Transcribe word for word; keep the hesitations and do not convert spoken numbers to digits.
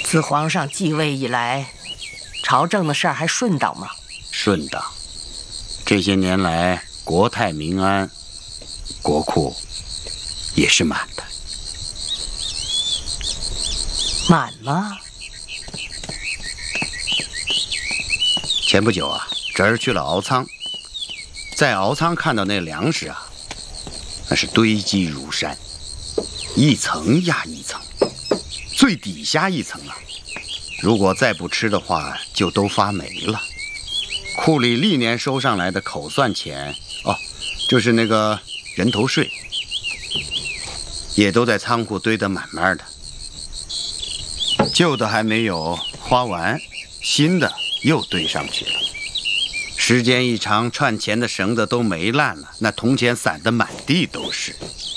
自皇上继位以来，朝政的事儿还顺当吗？ 顺当。这些年来，国泰民安，国库也是满的。 满吗？ 前不久啊，侄儿去了敖仓，在敖仓看到那粮食啊，那是堆积如山，一层压一层，最底下一层啊，如果再不吃的话，就都发霉了。库里历年收上来的口算钱，哦，就是那个人头税，也都在仓库堆得满满的。旧的还没有花完，新的又堆上去了。时间一长，串钱的绳子都没烂了，那铜钱散得满地都是。